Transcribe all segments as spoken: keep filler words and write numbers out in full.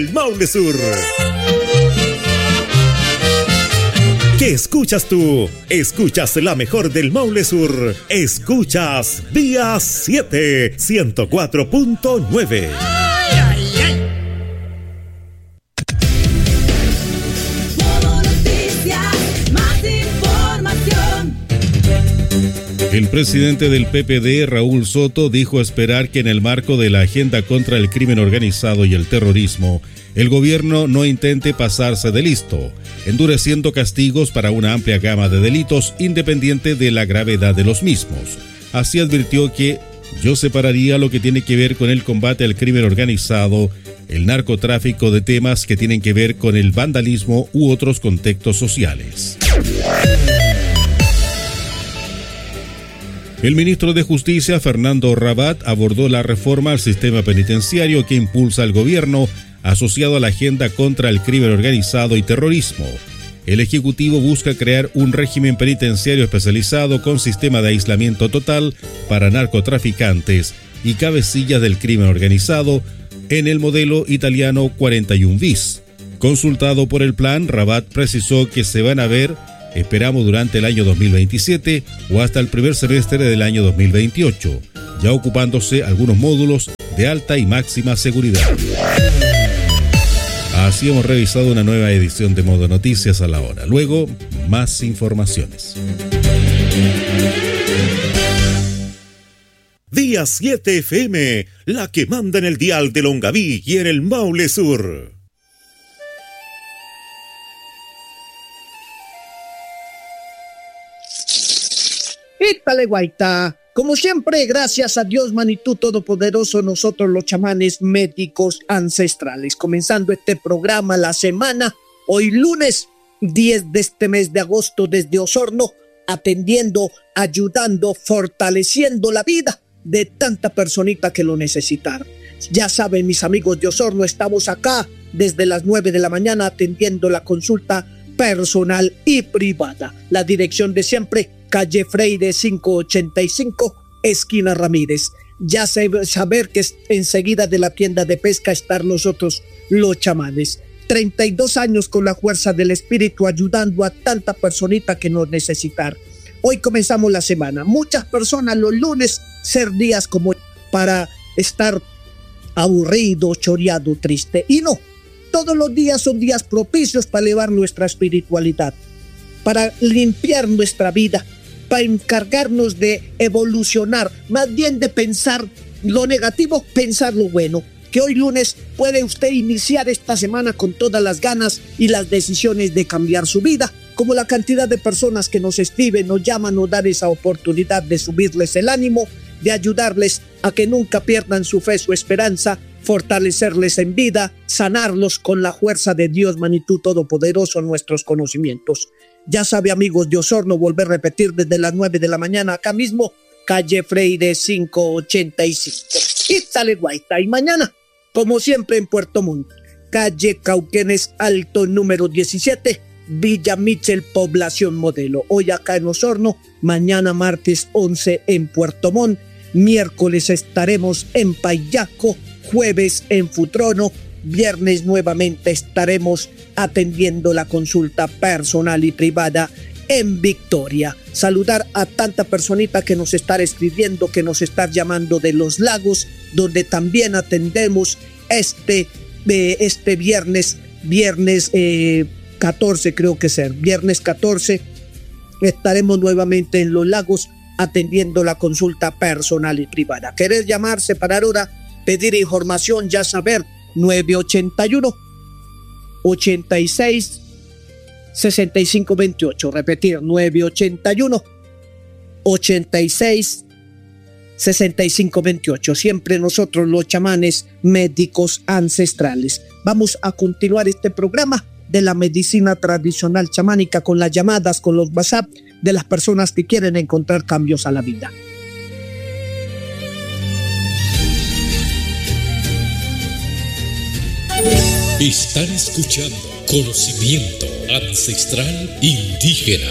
El Maule Sur. ¿Qué escuchas tú? Escuchas la mejor del Maule Sur. Escuchas Día siete, ciento cuatro punto nueve. El presidente del P P D, Raúl Soto, dijo esperar que en el marco de la agenda contra el crimen organizado y el terrorismo, el gobierno no intente pasarse de listo, endureciendo castigos para una amplia gama de delitos independiente de la gravedad de los mismos. Así advirtió que yo separaría lo que tiene que ver con el combate al crimen organizado, el narcotráfico, de temas que tienen que ver con el vandalismo u otros contextos sociales. El ministro de Justicia, Fernando Rabat, abordó la reforma al sistema penitenciario que impulsa el gobierno asociado a la agenda contra el crimen organizado y terrorismo. El Ejecutivo busca crear un régimen penitenciario especializado con sistema de aislamiento total para narcotraficantes y cabecillas del crimen organizado en el modelo italiano cuarenta y uno bis. Consultado por el plan, Rabat precisó que se van a ver, esperamos, durante el año dos mil veintisiete o hasta el primer semestre del año dos mil veintiocho, ya ocupándose algunos módulos de alta y máxima seguridad. Así hemos revisado una nueva edición de Modo Noticias a la hora. Luego, más informaciones. Día siete F M, la que manda en el dial de Longaví y en el Maule Sur. Ítale guaita, como siempre, gracias a Dios Manitú Todopoderoso, nosotros los chamanes médicos ancestrales, comenzando este programa la semana, hoy lunes diez de este mes de agosto desde Osorno, atendiendo, ayudando, fortaleciendo la vida de tanta personita que lo necesitaron. Ya saben, mis amigos de Osorno, estamos acá desde las nueve de la mañana atendiendo la consulta personal y privada. La dirección de siempre, calle Freire quinientos ochenta y cinco, esquina Ramírez. Ya se saber que enseguida de la tienda de pesca están nosotros los chamanes. treinta y dos años con la fuerza del espíritu ayudando a tanta personita que nos necesitan. Hoy comenzamos la semana. Muchas personas los lunes ser días como para estar aburrido, choreado, triste. Y no, todos los días son días propicios para elevar nuestra espiritualidad, para limpiar nuestra vida, para encargarnos de evolucionar, más bien de pensar lo negativo, pensar lo bueno. Que hoy lunes puede usted iniciar esta semana con todas las ganas y las decisiones de cambiar su vida, como la cantidad de personas que nos escriben, nos llaman, nos dan esa oportunidad de subirles el ánimo, de ayudarles a que nunca pierdan su fe, su esperanza, fortalecerles en vida, sanarlos con la fuerza de Dios Manitú Todopoderoso, nuestros conocimientos. Ya sabe, amigos de Osorno, volver a repetir desde las nueve de la mañana acá mismo, calle Freire quinientos ochenta y cinco. Ítale guaita. Y mañana, como siempre, en Puerto Montt, calle Cauquenes Alto número diecisiete, Villa Mitchell, población modelo. Hoy acá en Osorno, mañana martes once en Puerto Montt, miércoles estaremos en Payaco, jueves en Futrono, viernes nuevamente estaremos atendiendo la consulta personal y privada en Victoria. Saludar a tanta personita que nos está escribiendo, que nos está llamando de Los Lagos, donde también atendemos este, eh, este viernes, viernes eh, catorce creo que ser, viernes catorce estaremos nuevamente en Los Lagos atendiendo la consulta personal y privada. ¿Querés llamar, separar hora, pedir información, ya saber? nueve ochenta y uno, ochenta y seis, sesenta y cinco veintiocho. Repetir, nueve ochenta y uno, ochenta y seis, sesenta y cinco veintiocho. Siempre nosotros los chamanes médicos ancestrales. Vamos a continuar este programa de la medicina tradicional chamánica con las llamadas, con los WhatsApp de las personas que quieren encontrar cambios a la vida. Están escuchando Conocimiento Ancestral Indígena.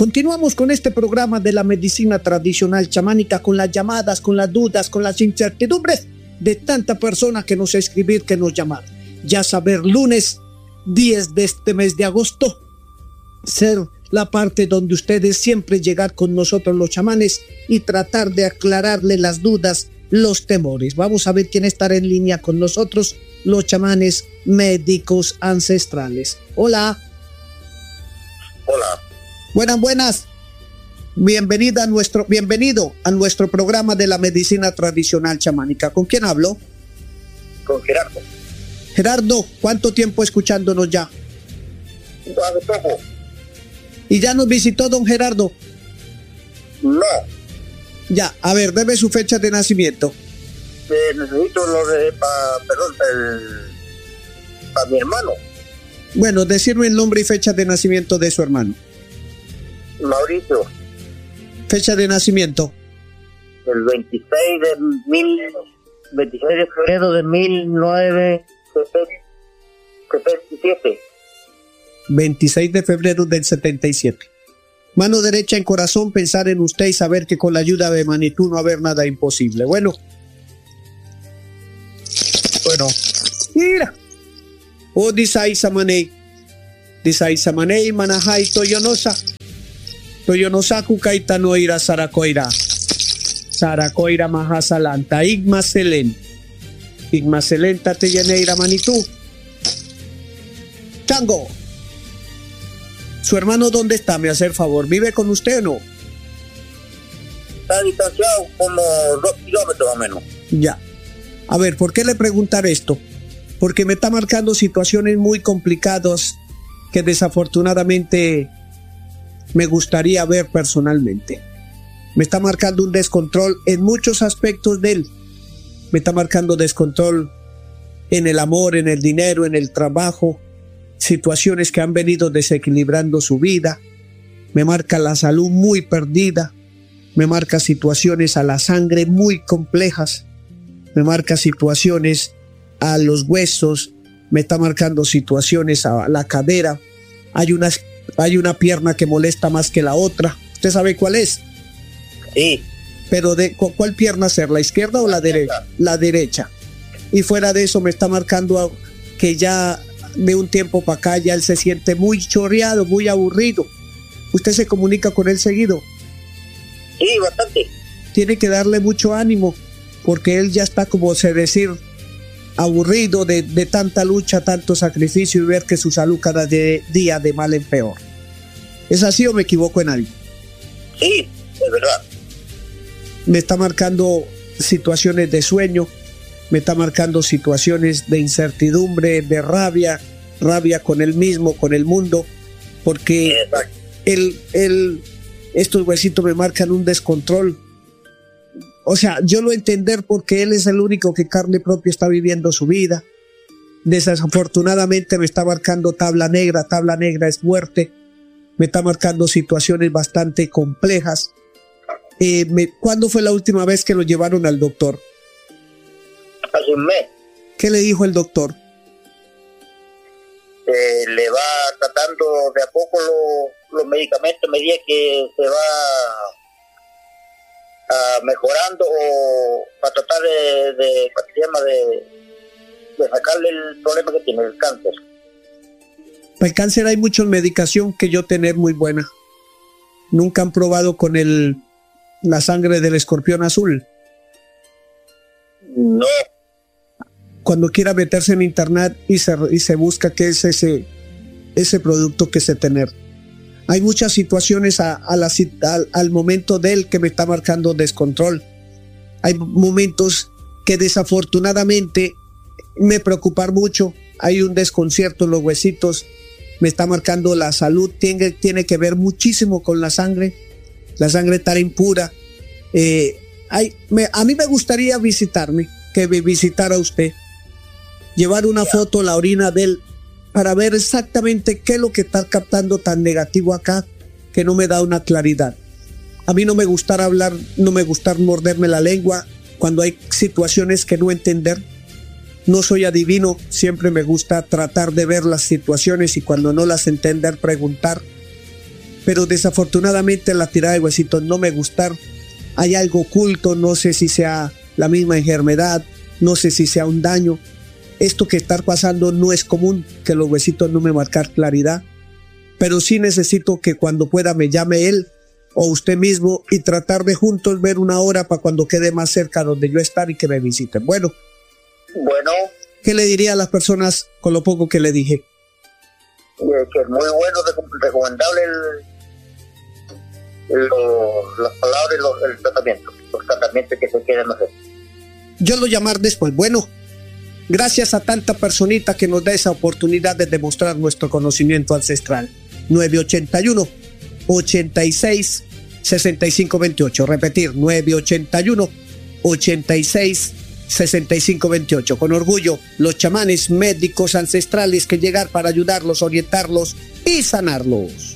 Continuamos con este programa de la medicina tradicional chamánica, con las llamadas, con las dudas, con las incertidumbres de tanta persona que nos escribir, que nos llamar. Ya saber, lunes diez de este mes de agosto, ser la parte donde ustedes siempre llegar con nosotros los chamanes y tratar de aclararle las dudas, los temores. Vamos a ver quién estará en línea con nosotros, los chamanes médicos ancestrales. Hola. Hola. Buenas, buenas. Bienvenida a nuestro, bienvenido a nuestro programa de la medicina tradicional chamánica. ¿Con quién hablo? Con Gerardo. Gerardo, ¿cuánto tiempo escuchándonos ya? Hace poco. ¿Y ya nos visitó don Gerardo? No. Ya, a ver, deme su fecha de nacimiento. Eh, necesito lo de, pa, perdón, para mi hermano. Bueno, decirme el nombre y fecha de nacimiento de su hermano. Mauricio. Fecha de nacimiento. El veintiséis de mil, veintiséis de febrero de mil novecientos setenta y siete. veintiséis de febrero del setenta y siete. Mano derecha en corazón, pensar en usted y saber que con la ayuda de Manitú no haber nada imposible. Bueno. Bueno. Mira. O disay samanei. Disay samanei manahai toyonosa. Toyonosa kukaita no ira sarakoira. Sarakoira mahasalanta. Igmaselen. Igmaselen tateyaneira Manitú. Chango. ¿Su hermano dónde está? Me hace el favor. ¿Vive con usted o no? Está distanciado como dos kilómetros más o menos. Ya. A ver, ¿por qué le preguntar esto? Porque me está marcando situaciones muy complicadas que desafortunadamente me gustaría ver personalmente. Me está marcando un descontrol en muchos aspectos de él. Me está marcando descontrol en el amor, en el dinero, en el trabajo. Situaciones que han venido desequilibrando su vida. Me marca la salud muy perdida. Me marca situaciones a la sangre muy complejas. Me marca situaciones a los huesos. Me está marcando situaciones a la cadera. Hay una, hay una pierna que molesta más que la otra. ¿Usted sabe cuál es? Sí. Pero de ¿cuál pierna ser? ¿La izquierda o la derecha? La derecha. Y fuera de eso me está marcando que ya de un tiempo para acá ya él se siente muy chorreado, muy aburrido. ¿Usted se comunica con él seguido? Sí, bastante. Tiene que darle mucho ánimo, porque él ya está, como se decir, aburrido de, de tanta lucha, tanto sacrificio y ver que su salud cada de, día de mal en peor. ¿Es así o me equivoco en algo? Sí, es verdad. Me está marcando situaciones de sueño. Me está marcando situaciones de incertidumbre, de rabia, rabia con él mismo, con el mundo, porque él, él, estos huesitos me marcan un descontrol. O sea, yo lo entender porque él es el único que carne propia está viviendo su vida. Desafortunadamente me está marcando tabla negra, tabla negra es muerte. Me está marcando situaciones bastante complejas. Eh, me, ¿Cuándo fue la última vez que lo llevaron al doctor? Hace un mes. ¿Qué le dijo el doctor? Eh, le va tratando de a poco lo, los medicamentos, me dice que se va uh, mejorando o para tratar de, de, ¿cómo se llama? De, de sacarle el problema que tiene, el cáncer. Para el cáncer hay mucha medicación que yo tener muy buena. ¿Nunca han probado con el la sangre del escorpión azul? No. Cuando quiera meterse en internet y se, y se busca qué es ese, ese producto que se tener. Hay muchas situaciones a, a la, al, al momento de él que me está marcando descontrol. Hay momentos que desafortunadamente me preocupan mucho. Hay un desconcierto en los huesitos. Me está marcando la salud. Tiene, tiene que ver muchísimo con la sangre. La sangre está impura. Eh, hay, me, a mí me gustaría visitarme, que me visitara usted. Llevar una foto, la orina de él, para ver exactamente qué es lo que está captando tan negativo acá, que no me da una claridad. A mí no me gustará hablar, no me gustar morderme la lengua cuando hay situaciones que no entender. No soy adivino, siempre me gusta tratar de ver las situaciones y cuando no las entender, preguntar. pero desafortunadamente la tirada de huesitos no me gustaron. Hay algo oculto, no sé si sea la misma enfermedad, no sé si sea un daño. Esto que está pasando no es común, que los huesitos no me marcan claridad, pero sí necesito que cuando pueda me llame él o usted mismo y tratar de juntos ver una hora para cuando quede más cerca donde yo estar y que me visiten. Bueno, Bueno, ¿qué le diría a las personas con lo poco que le dije? eh, que es muy bueno, recom- recomendable el, lo- las palabras y los- el tratamiento, los tratamientos que se quieren hacer. Yo lo llamar después. Bueno, gracias a tanta personita que nos da esa oportunidad de demostrar nuestro conocimiento ancestral. nueve ochenta y uno, ochenta y seis, sesenta y cinco veintiocho. Repetir, nueve ochenta y uno, ochenta y seis, sesenta y cinco veintiocho. Con orgullo, los chamanes médicos ancestrales que llegar para ayudarlos, orientarlos y sanarlos.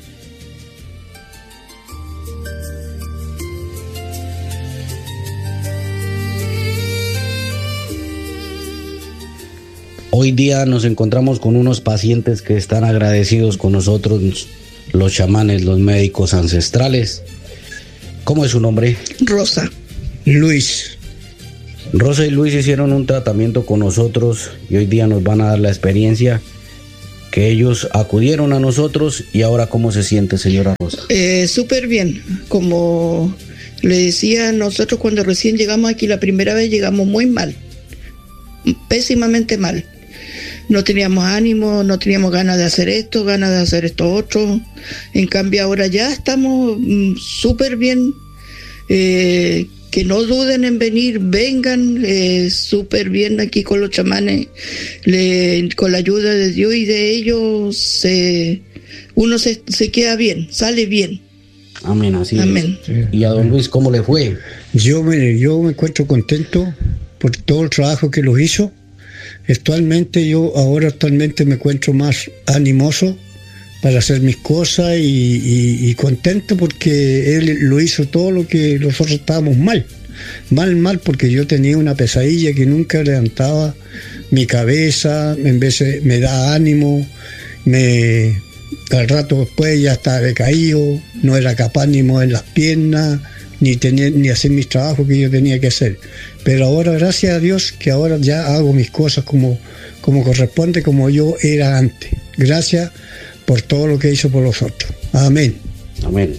Hoy día nos encontramos con unos pacientes que están agradecidos con nosotros, los chamanes, los médicos ancestrales. ¿Cómo es su nombre? Rosa. Luis. Rosa y Luis hicieron un tratamiento con nosotros y hoy día nos van a dar la experiencia que ellos acudieron a nosotros. Y ahora, ¿cómo se siente, señora Rosa? Eh, súper bien. Como le decía, nosotros cuando recién llegamos aquí la primera vez llegamos muy mal. Pésimamente mal. No teníamos ánimo, no teníamos ganas de hacer esto, ganas de hacer esto otro. En cambio ahora ya estamos mm, súper bien. Eh, que no duden en venir, vengan, eh, súper bien aquí con los chamanes. Le, con la ayuda de Dios y de ellos, eh, uno se, se queda bien, sale bien. Amén, así Amén. es. Sí. ¿Y a don Luis cómo le fue? Yo me, yo me encuentro contento por todo el trabajo que los hizo. Actualmente yo ahora actualmente me encuentro más animoso para hacer mis cosas y, y, y contento porque él lo hizo todo lo que nosotros estábamos mal. Mal, mal, porque yo tenía una pesadilla que nunca levantaba mi cabeza, en vez de, me da ánimo, me, al rato después ya estaba decaído, no era capaz ni mover las piernas, ni tener, ni hacer mis trabajos que yo tenía que hacer. Pero ahora, gracias a Dios, que ahora ya hago mis cosas como, como corresponde, como yo era antes. Gracias por todo lo que hizo por nosotros. Amén. Amén.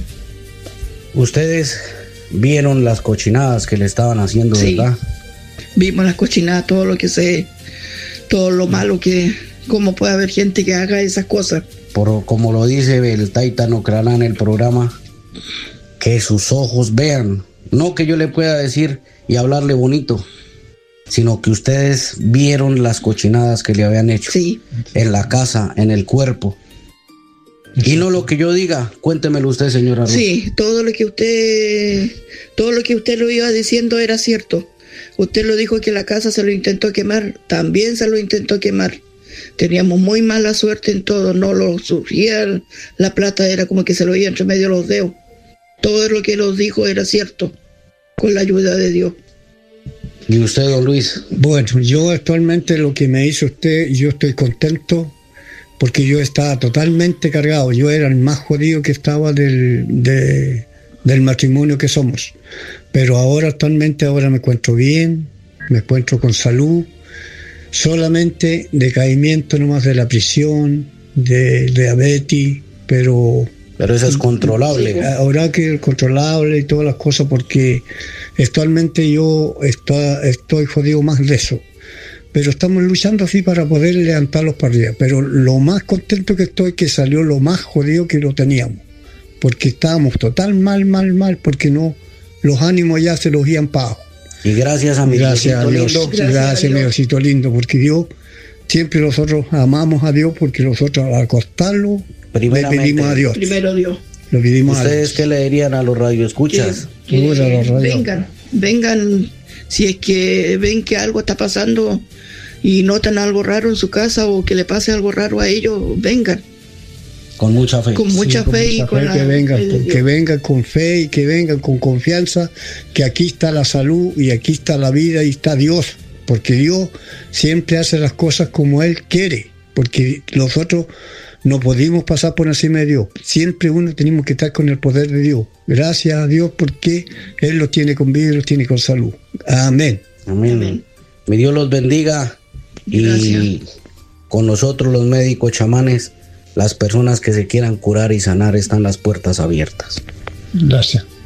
Ustedes vieron las cochinadas que le estaban haciendo, Sí. ¿verdad? Vimos las cochinadas, todo lo que se, todo lo malo que, cómo puede haber gente que haga esas cosas. Por, como lo dice el Taitán Ocralá en el programa, que sus ojos vean. No que yo le pueda decir y hablarle bonito, sino que ustedes vieron las cochinadas que le habían hecho. Sí. En la casa, en el cuerpo. Y no lo que yo diga, cuéntemelo usted, señora Ruth. Sí, todo lo que usted, todo lo que usted lo iba diciendo era cierto. Usted lo dijo que la casa se lo intentó quemar, también se lo intentó quemar. Teníamos muy mala suerte en todo, no lo surgía, la plata era como que se lo iba entre medio de los dedos. Todo lo que nos dijo era cierto, con la ayuda de Dios. ¿Y usted, don Luis? Bueno, yo actualmente lo que me hizo usted, yo estoy contento porque yo estaba totalmente cargado. Yo era el más jodido que estaba del, de, del matrimonio que somos. Pero ahora actualmente ahora me encuentro bien, me encuentro con salud. Solamente decaimiento nomás de la prisión, de, de diabetes, pero... Pero eso es controlable. Ahora que es controlable y todas las cosas, porque actualmente yo está, estoy jodido más de eso. Pero estamos luchando así para poder levantarlos para arriba. Pero lo más contento que estoy que salió lo más jodido que lo teníamos. Porque estábamos total mal, mal, mal, porque no, los ánimos ya se los iban para abajo. Y gracias a mi Gracias a Dios, lindo. gracias, gracias mi Diosito lindo, porque Dios, siempre nosotros amamos a Dios, porque nosotros al acostarlo le pedimos a Dios. Primero Dios. Lo pedimos a ¿Ustedes Dios. qué le dirían a los radioescuchas? Que, que Pura la radio. vengan, vengan, si es que ven que algo está pasando y notan algo raro en su casa o que le pase algo raro a ellos, vengan. Con mucha fe. Con mucha Sí, con fe mucha y con fe, la que vengan, fe de con- Dios. que vengan con fe y que vengan con confianza, que aquí está la salud y aquí está la vida y está Dios, porque Dios siempre hace las cosas como Él quiere, porque nosotros no pudimos pasar por encima de Dios. Siempre uno tenemos que estar con el poder de Dios. Gracias a Dios porque Él los tiene con vida y los tiene con salud. Amén. Amén. Amén. Mi Dios los bendiga. Gracias. Y con nosotros los médicos chamanes, las personas que se quieran curar y sanar, están las puertas abiertas. Gracias.